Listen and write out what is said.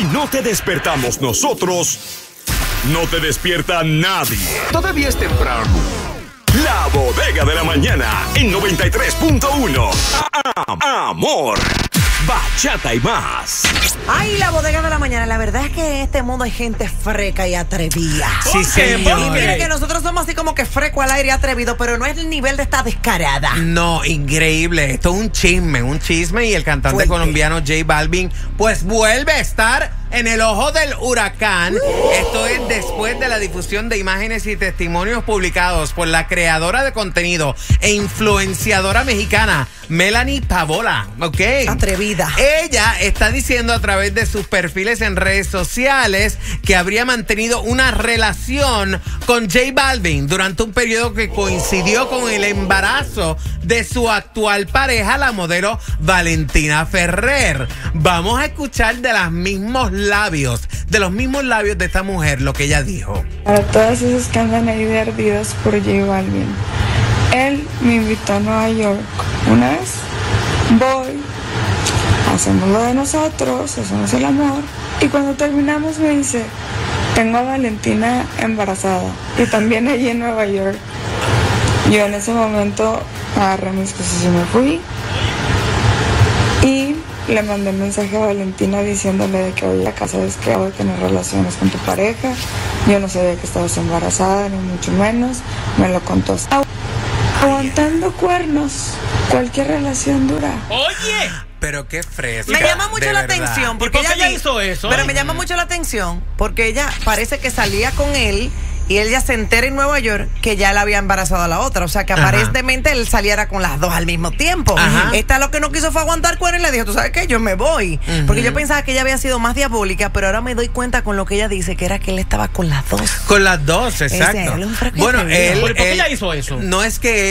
no te despertamos nosotros, no te despierta nadie. Todavía es temprano. La Bodega de la Mañana en 93.1. Amor, bachata y más. Ay, la Bodega de la Mañana. La verdad es que en este mundo hay gente freca y atrevida. Sí, señor. Y mira que nosotros somos así como que freco al aire y atrevido, pero no es el nivel de esta descarada. No, increíble. Esto es un chisme. Y el cantante Fuerte. colombiano J Balvin, pues vuelve a estar en el ojo del huracán. Esto es después de la difusión de imágenes y testimonios publicados por la creadora de contenido e influenciadora mexicana Melanie Pavola, ¿ok? Atrevida. Ella está diciendo a través de sus perfiles en redes sociales que habría mantenido una relación con J Balvin durante un periodo que coincidió con el embarazo de su actual pareja, la modelo Valentina Ferrer. Vamos a escuchar de los mismos labios de esta mujer lo que ella dijo. Para todas esas que andan ahí de ardidas por J Balvin, él me invitó a Nueva York una vez. Voy, hacemos lo de nosotros, hacemos el amor, y cuando terminamos me dice: tengo a Valentina embarazada, y también allí en Nueva York. Yo en ese momento agarré mis cosas y me fui, y le mandé un mensaje a Valentina diciéndole de que, oye, acá sabes que voy a tener relaciones con tu pareja, yo no sabía que estabas embarazada, ni mucho menos, me lo contó. Aguantando cuernos, cualquier relación dura. Oye, Pero qué fresca. Me llama mucho de la verdad. atención porque ¿por qué ella di- hizo eso? Pero me llama mucho la atención porque ella parece que salía con él y él ya se entera en Nueva York que ya la había embarazado a la otra. O sea que Ajá. aparentemente él saliera con las dos al mismo tiempo. Ajá. Esta lo que no quiso fue aguantar cuerno y le dijo: ¿tú sabes qué? Yo me voy. Porque yo pensaba que ella había sido más diabólica, pero ahora me doy cuenta con lo que ella dice, que era que él estaba con las dos. Con las dos, exacto. Él es un fresco Bueno, atrevido. ¿Por qué ella hizo eso? No es que